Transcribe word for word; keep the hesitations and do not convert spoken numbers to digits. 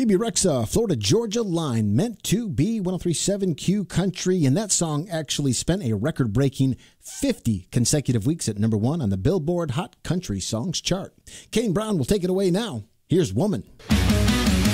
Bebe Rexha, Florida Georgia Line, meant to be one oh three point seven Q Country, and that song actually spent a record-breaking fifty consecutive weeks at number one on the Billboard Hot Country Songs chart. Kane Brown will take it away now. Here's Woman.